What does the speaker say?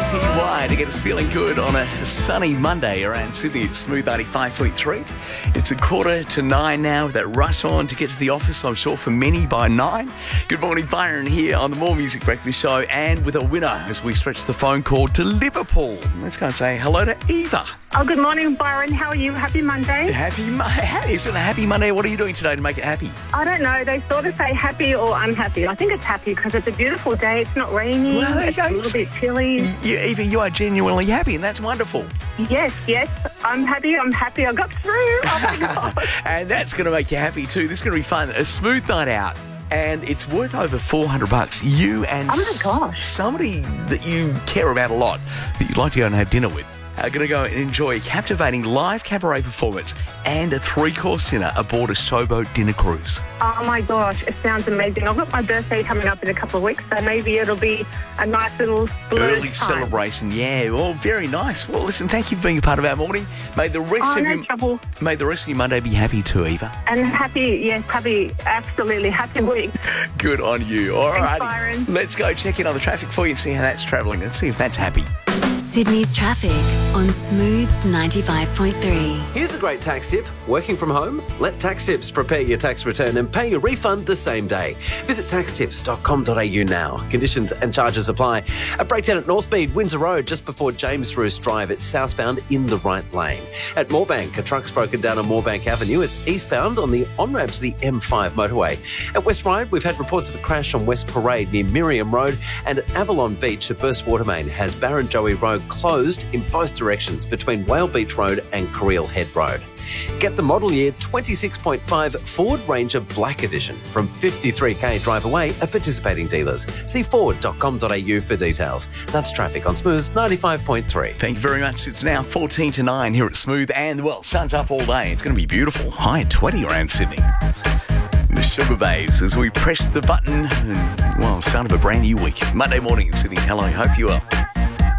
PY to get us feeling good on a sunny Monday around Sydney. It's Smooth 95.3. It's 8:45 now with that rush on to get to the office, I'm sure, for many by 9. Good morning, Byron here on the More Music Breakfast Show, and with a winner as we stretch the phone cord to Liverpool. Let's go and say hello to Eva. Oh, good morning, Byron. How are you? Happy Monday. Is it a happy Monday? What are you doing today to make it happy? I don't know. They sort of say happy or unhappy. I think it's happy because it's a beautiful day. It's not raining. Well, it's a little bit chilly. Eva, you are genuinely happy, and that's wonderful. Yes. I'm happy. I got through. Oh, my God. And that's going to make you happy too. This is going to be fun. A smooth night out. And it's worth over $400. You and somebody that you care about a lot, that you'd like to go and have dinner with, are going to go and enjoy a captivating live cabaret performance and a 3-course dinner aboard a showboat dinner cruise. Oh, my gosh. It sounds amazing. I've got my birthday coming up in a couple of weeks, so maybe it'll be a nice little early time. Celebration. Yeah, well, very nice. Well, listen, thank you for being a part of our morning. May the rest of your Monday be happy too, Eva. And happy, absolutely happy week. Good on you. All right. Byron. Let's go check in on the traffic for you and see how that's travelling. Let's see if that's happy. Sydney's traffic on Smooth 95.3. Here's a great tax tip. Working from home? Let Tax Tips prepare your tax return and pay your refund the same day. Visit taxtips.com.au now. Conditions and charges apply. A breakdown at North Speed, Windsor Road, just before James Roos Drive. It's southbound in the right lane. At Moorebank, a truck's broken down on Moorebank Avenue. It's eastbound on the on-ramp to the M5 motorway. At West Ryde, we've had reports of a crash on West Parade near Miriam Road. And at Avalon Beach, a burst water main has Barrenjoey Road closed in both directions between Whale Beach Road and Creel Head Road. Get the model year 26.5 Ford Ranger Black Edition from $53,000 drive away at participating dealers. See ford.com.au for details. That's traffic on Smooth 95.3. Thank you very much. It's now 9:14 here at Smooth, and, well, sun's up all day. It's going to be beautiful. High 20 around Sydney. The Sugar Babes as we press the button and, well, start of a brand new week. Monday morning in Sydney. Hello, hope you are.